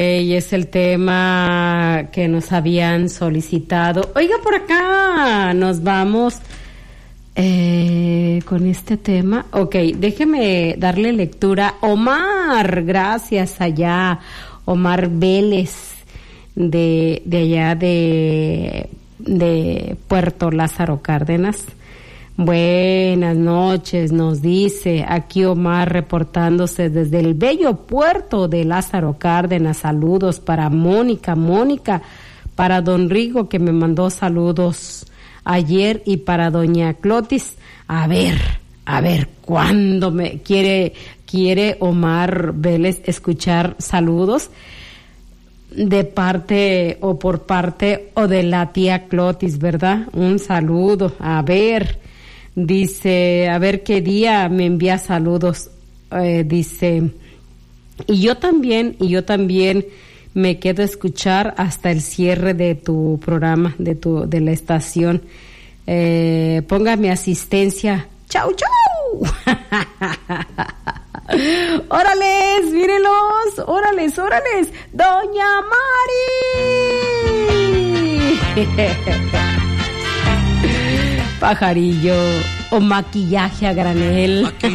Y es el tema que nos habían solicitado. Oiga, por acá nos vamos con este tema. Ok, déjeme darle lectura. Omar, gracias allá. Omar Vélez, de allá de Puerto Lázaro Cárdenas. Buenas noches, nos dice aquí Omar reportándose desde el bello puerto de Lázaro Cárdenas. Saludos para Mónica, para don Rigo que me mandó saludos ayer y para doña Clotis. A ver, ¿cuándo me quiere Omar Vélez escuchar saludos? De parte o por parte o de la tía Clotis, ¿verdad? Un saludo, a ver. Dice, a ver qué día me envía saludos. Dice, y yo también me quedo a escuchar hasta el cierre de tu programa, de la estación. Póngame asistencia. ¡Chau! ¡Órales, mírenlos! ¡Órales! ¡Doña Mari! Pajarillo o maquillaje a granel.